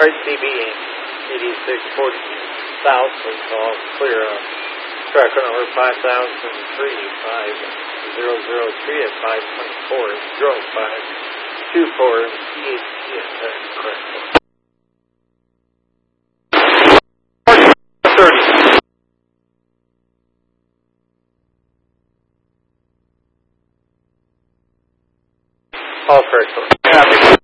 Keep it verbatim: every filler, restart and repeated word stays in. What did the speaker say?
Right, C B eighty-six forty south, it's all clear on track number five thousand three, five zero zero three at five twenty-four, zero five two four eight, yes, that's correct. thirty. All correct.